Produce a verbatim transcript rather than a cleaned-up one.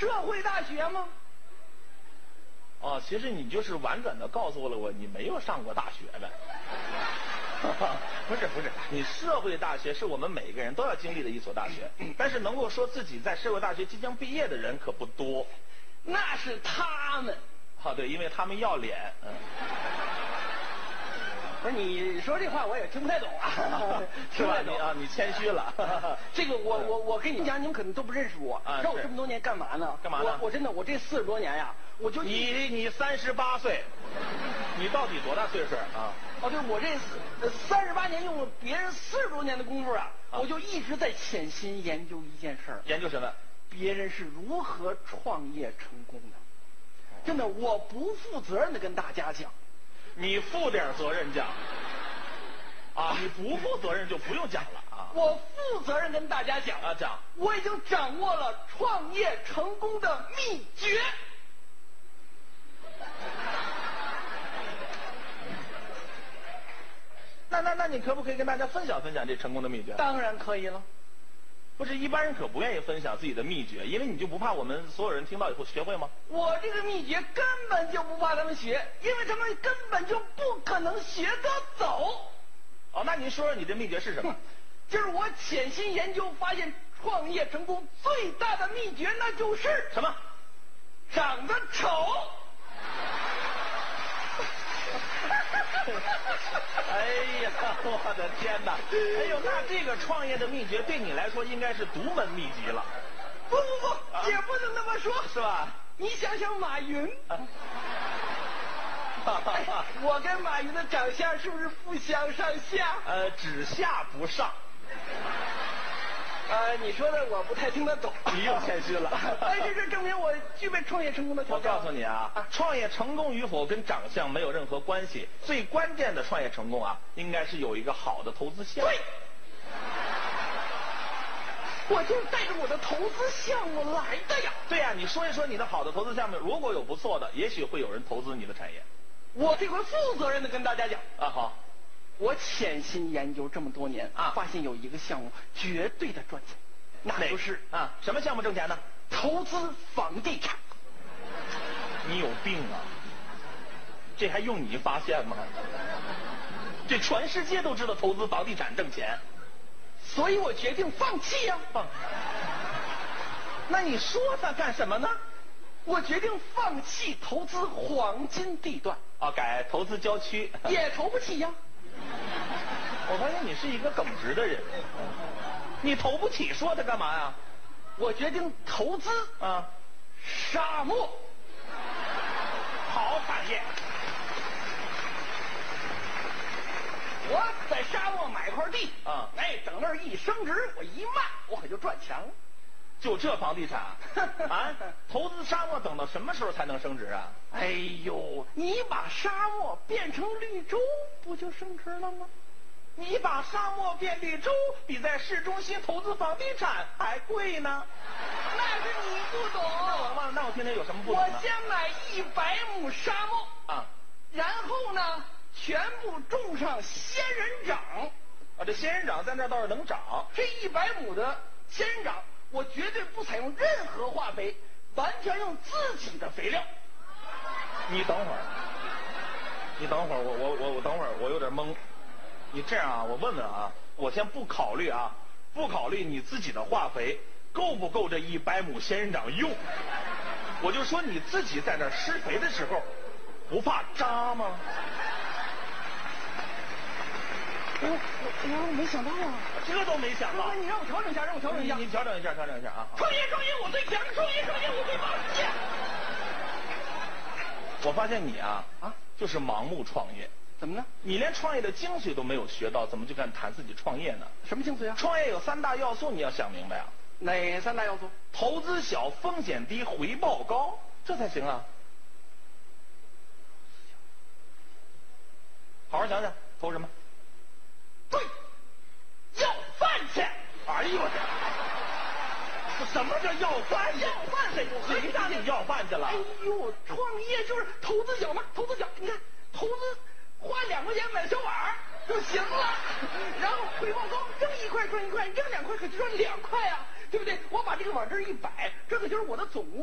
社会大学吗？ 哦，其实你就是婉转的告诉了我，你没有上过大学呗。不是不是，你社会大学是我们每个人都要经历的一所大学，但是能够说自己在社会大学即将毕业的人可不多。 那是他们。 啊，对，因为他们要脸。嗯。 不是你说这话我也听不太懂啊， 是吧？你啊，你谦虚了。 这个我我我跟你讲，你们可能都不认识我， 啊、 知道我这么多年干嘛呢？ 干嘛呢？ 我我真的我这四十多年呀，我就你你三十八岁，你到底多大岁数啊？ 哦，对，我这三十八年用了别人四十多年的功夫啊，啊我就一直在潜心研究一件事儿。 研究什么？ 别人是如何创业成功的？真的，我不负责任的跟大家讲。 你负点责任讲。啊，你不负责任就不用讲了啊！ 我负责任跟大家讲啊，讲， 我已经掌握了创业成功的秘诀。 那那那你可不可以跟大家分享分享这成功的秘诀？ 当然可以了。 不是一般人可不愿意分享自己的秘诀，因为你就不怕我们所有人听到以后学会吗？ 我这个秘诀根本就不怕他们学，因为他们根本就不可能学得走。 哦，那您说说你的秘诀是什么？ 就是我潜心研究发现，创业成功最大的秘诀那就是什么？ 长得丑。 哎呀，我的天哪！哎呦，那这个创业的秘诀对你来说应该是独门秘籍了。 不不不，啊、也不能那么说， 是吧？ 你想想马云。啊哎、我跟马云的长相是不是不相上下？ 呃，只下不上。 呃，你说的我不太听得懂。 你又谦虚了。 但是这证明我具备创业成功的条件。 我告诉你啊，啊创业成功与否跟长相没有任何关系，最关键的创业成功啊，应该是有一个好的投资项目。 对。我就是带着我的投资项目来的呀。 对呀、啊，你说一说你的好的投资项目，如果有不错的，也许会有人投资你的产业。 我这回负责任的跟大家讲啊，好， 我潜心研究这么多年啊，发现有一个项目绝对的赚钱，那就是啊，什么项目挣钱呢？ 投资房地产。 你有病啊！这还用你发现吗？这全世界都知道投资房地产挣钱， 所以我决定放弃呀、 啊。放？那你说它干什么呢？ 我决定放弃投资黄金地段， 啊，改投资郊区， 也投不起呀。 我发现你是一个耿直的人，你投不起，说它干嘛呀？ 我决定投资啊， 沙漠， 好产业。 我在沙漠买块地啊， 哎，等那儿一升值，我一卖，我可就赚钱了。 就这房地产啊，投资沙漠等到什么时候才能升值啊？ 哎呦，你把沙漠变成绿洲，不就升值了吗？ 你把沙漠变绿洲，比在市中心投资房地产还贵呢。 那是你不懂。 那我忘了，那我听听有什么不懂呢？ 我先买一百亩沙漠啊， 然后呢，全部种上仙人掌。 啊，这仙人掌在那倒是能长。 这一百亩的仙人掌，我绝对不采用任何化肥，完全用自己的肥料。 你等会儿，你等会儿，我我我我等会儿，我有点懵。你这样啊，我问问啊，我先不考虑啊，不考虑你自己的化肥够不够这一百亩仙人掌用，我就说你自己在那施肥的时候，不怕扎吗？ 哎呦，我我没想到啊， 这都没想到。 你让我调整一下，让我调整一下。 你调整一下，调整一下啊！ 创业创业我最强，创业创业我最棒！耶！ 我发现你啊啊，就是盲目创业。 怎么呢？ 你连创业的精髓都没有学到，怎么就敢谈自己创业呢？ 什么精髓啊？ 创业有三大要素，你要想明白啊。 哪三大要素？ 投资小，风险低，回报高，这才行啊。好好想想，投什么？ 对，要饭去！ 哎呦我天！什么叫要饭？ 要饭谁谁让你要饭去了？ 哎呦，创业就是投资小嘛，投资小，你看投资花两块钱买小碗就行了，然后回报高，扔一块赚一块，扔两块可就赚两块啊，对不对？我把这个往这儿一摆，这可就是我的总